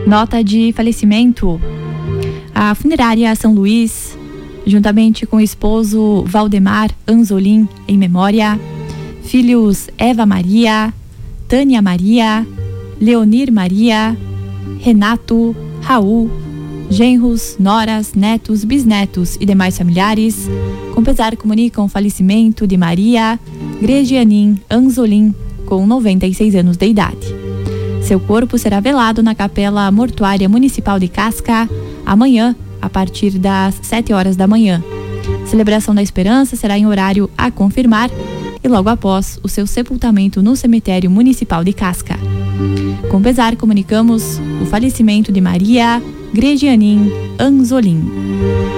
Nota de falecimento. A funerária São Luís, juntamente com o esposo Valdemar Anzolin, em memória, filhos Eva Maria, Tânia Maria, Leonir Maria, Renato, Raul, genros, noras, netos, bisnetos e demais familiares, com pesar comunicam o falecimento de Maria Gregianin Anzolin, com 96 anos de idade. Seu corpo será velado na Capela Mortuária Municipal de Casca amanhã, a partir das 7 horas da manhã. Celebração da Esperança será em horário a confirmar e logo após o seu sepultamento no Cemitério Municipal de Casca. Com pesar, comunicamos o falecimento de Maria Gregianin Anzolin.